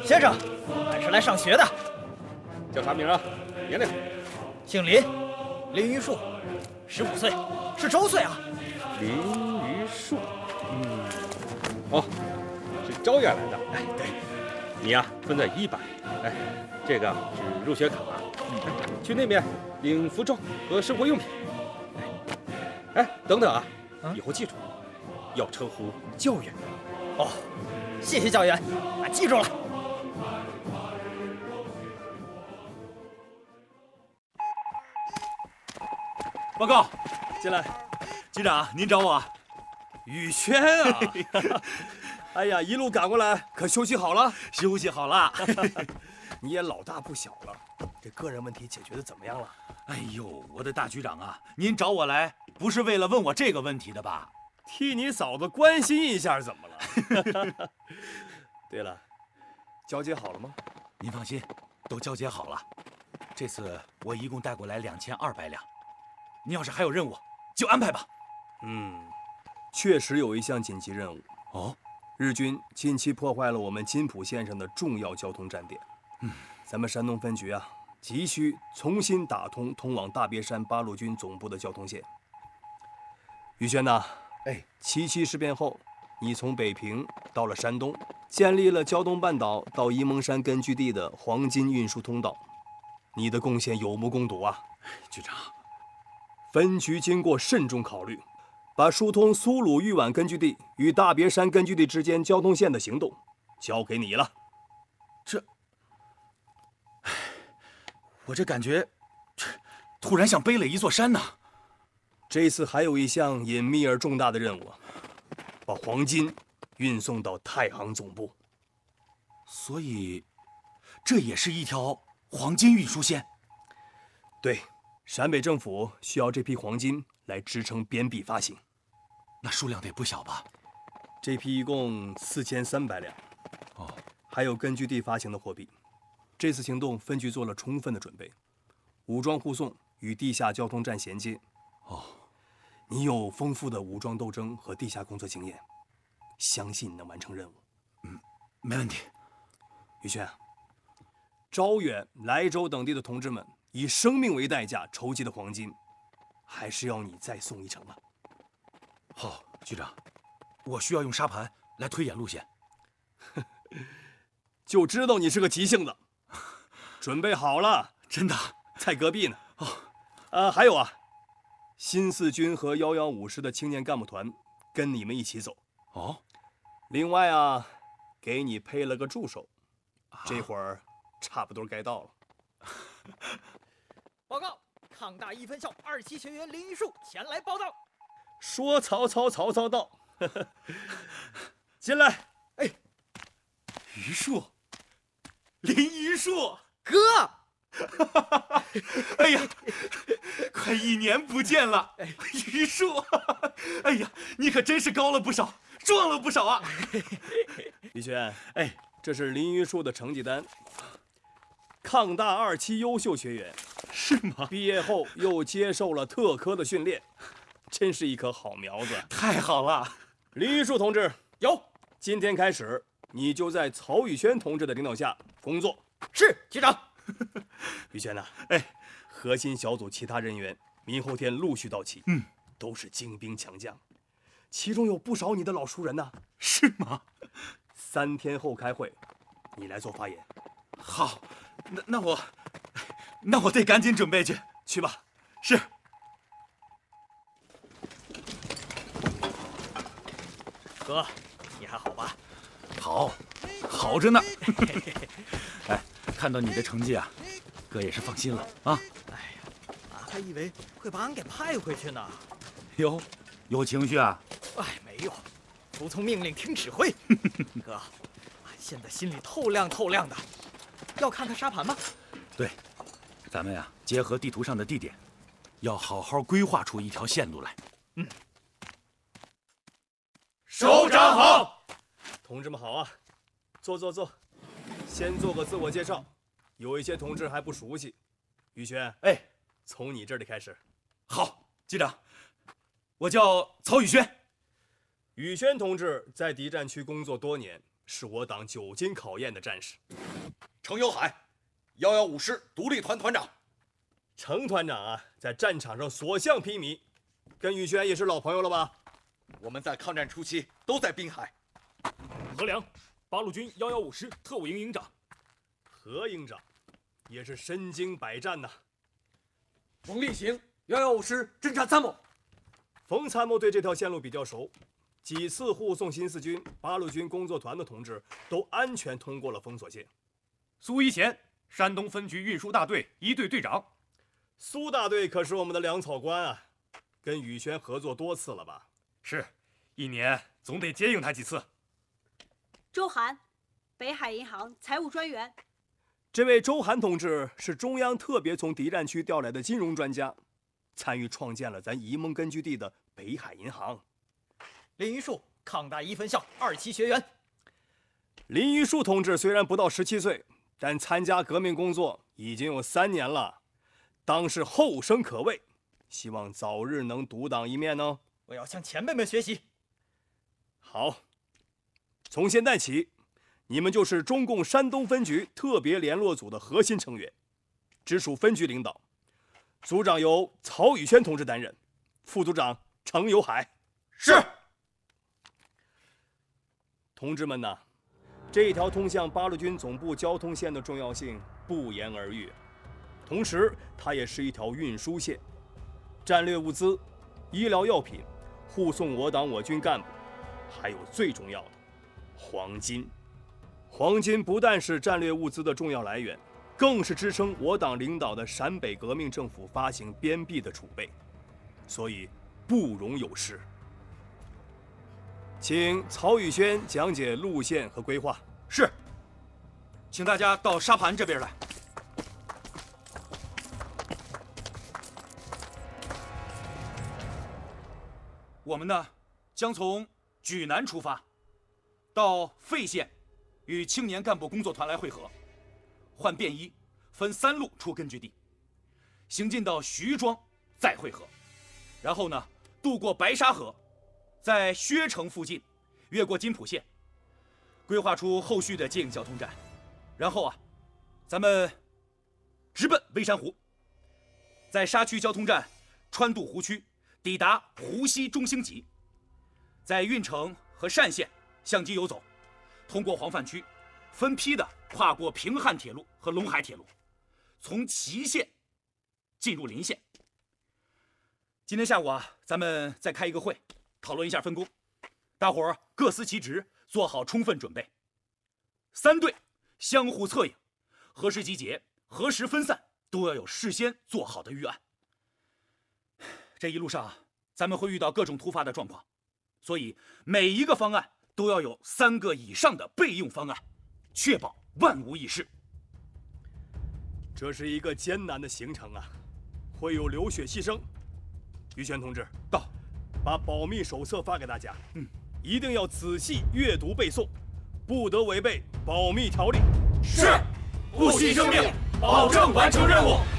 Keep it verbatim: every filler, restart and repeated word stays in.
先生，俺是来上学的。 叫啥名啊？年龄？ 姓林，林榆树，十五岁，是周岁啊。 林榆树，嗯，哦，是招远来的。 哎，对， 你呀、啊、分在一班。哎，这个是入学卡，嗯，去那边领服装和生活用品。哎，哎，等等啊，嗯、以后记住，要称呼教员。 哦，谢谢教员，俺记住了。 报告， 进来。 局长，您找我？ 宇轩啊！哎呀，一路赶过来，可休息好了？ 休息好了。 你也老大不小了，这个人问题解决的怎么样了？ 哎呦，我的大局长啊，您找我来不是为了问我这个问题的吧？ 替你嫂子关心一下，怎么了？对了，交接好了吗？ 您放心，都交接好了。这次我一共带过来两千二百辆，您要是还有任务，就安排吧。 嗯，确实有一项紧急任务。 哦， 日军近期破坏了我们金浦线上的重要交通站点。嗯，咱们山东分局啊，急需重新打通通往大别山八路军总部的交通线。宇轩呐，哎，七七事变后，你从北平到了山东，建立了胶东半岛到沂蒙山根据地的黄金运输通道，你的贡献有目共睹啊！ 局长， 分局经过慎重考虑，把疏通苏鲁豫皖根据地与大别山根据地之间交通线的行动交给你了。 这，我这感觉，突然像背了一座山呐。 这次还有一项隐秘而重大的任务，把黄金运送到太行总部。 所以，这也是一条黄金运输线。 对，陕北政府需要这批黄金来支撑边币发行。 那数量得不小吧？ 这批一共四千三百两。哦，还有根据地发行的货币。这次行动分局做了充分的准备，武装护送与地下交通站衔接。哦，你有丰富的武装斗争和地下工作经验，相信你能完成任务。 嗯，没问题。 宇轩，招远、莱州等地的同志们以生命为代价筹集的黄金，还是要你再送一程了。 好，局长，我需要用沙盘来推演路线。 就知道你是个急性子。准备好了？ 真的， 在隔壁呢。哦，呃，还有啊，新四军和幺幺五师的青年干部团跟你们一起走。 哦， 另外啊，给你配了个助手，这会儿差不多该到了。 报告，抗大一分校二期学员林榆树前来报道。 说曹操，曹操到。进来。 哎，榆树，林榆树。 哥， 哎呀，快一年不见了，榆树，哎呀，你可真是高了不少，壮了不少啊！ 李轩，哎，这是林榆树的成绩单，抗大二期优秀学员， 是吗？ 毕业后又接受了特科的训练，真是一棵好苗子。 太好了， 林榆树同志， 有， 今天开始你就在曹宇轩同志的领导下工作。 是局长。 宇轩呐， 哎， 核心小组其他人员明后天陆续到齐， 嗯， 都是精兵强将，其中有不少你的老熟人呐。 是吗？ 三天后开会，你来做发言。 好，那那我，那我得赶紧准备去， 去吧。 是。 哥，你还好吧？ 好，好着呢。哎，看到你的成绩啊，哥也是放心了啊。 哎呀，俺还以为会把俺给派回去呢。 哟，有情绪啊？ 哎，没有，服从命令，听指挥。哥，俺现在心里透亮透亮的。要看看沙盘吗？ 对，咱们呀，结合地图上的地点，要好好规划出一条线路来。 嗯。 首长好，同志们好啊，坐坐坐，先做个自我介绍，有一些同志还不熟悉。宇轩， 哎， 从你这里开始。 好，局长，我叫曹宇轩。 宇轩同志在敌占区工作多年， 是我党久经考验的战士。 程有海，幺幺五师独立团团长。 程团长啊，在战场上所向披靡，跟宇轩也是老朋友了吧？ 我们在抗战初期都在滨海。 何良，八路军幺幺五师特务营营长。 何营长，也是身经百战呐。 冯立行，幺幺五师侦察参谋。 冯参谋对这条线路比较熟，几次护送新四军、八路军工作团的同志都安全通过了封锁线。 苏一贤，山东分局运输大队一队队长。 苏大队可是我们的粮草官啊，跟宇轩合作多次了吧？ 是，一年总得接应他几次。 周涵，北海银行财务专员。 这位周涵同志是中央特别从敌占区调来的金融专家，参与创建了咱沂蒙根据地的北海银行。 林榆树，抗大一分校二期学员。 林榆树同志虽然不到十七岁，但参加革命工作已经有三年了，当是后生可畏，希望早日能独当一面哦。 我要向前辈们学习。 好，从现在起，你们就是中共山东分局特别联络组的核心成员，直属分局领导。组长由曹宇轩同志担任，副组长程有海。 是。 同志们呐，这条通向八路军总部交通线的重要性不言而喻，同时它也是一条运输线，战略物资、医疗药品护送我党我军干部，还有最重要的黄金。黄金不但是战略物资的重要来源，更是支撑我党领导的陕北革命政府发行边币的储备，所以不容有失。请曹宇轩讲解路线和规划。 是，请大家到沙盘这边来。我们呢，将从莒南出发，到费县，与青年干部工作团来会合，换便衣，分三路出根据地，行进到徐庄再会合，然后呢，渡过白沙河，在薛城附近越过金浦县，规划出后续的接应交通站，然后啊，咱们直奔微山湖，在沙区交通站穿渡湖区，抵达湖西中兴集，在运城和单县相机游走，通过黄泛区，分批的跨过平汉铁路和陇海铁路，从祁县进入临县。今天下午啊，咱们再开一个会，讨论一下分工，大伙儿各司其职，做好充分准备。三队相互策应，何时集结，何时分散，都要有事先做好的预案。这一路上，咱们会遇到各种突发的状况，所以每一个方案都要有三个以上的备用方案，确保万无一失。 这是一个艰难的行程啊，会有流血牺牲。于轩同志， 到， 把保密手册发给大家， 嗯， 一定要仔细阅读背诵，不得违背保密条例。 是，不惜生命，保证完成任务。